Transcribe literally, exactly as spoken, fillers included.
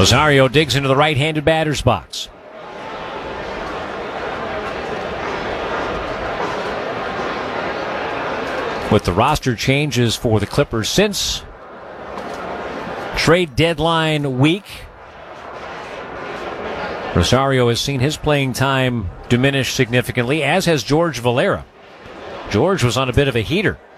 Rosario digs into the right-handed batter's box. With the roster changes for the Clippers since trade deadline week, Rosario has seen his playing time diminish significantly, as has George Valera. George was on a bit of a heater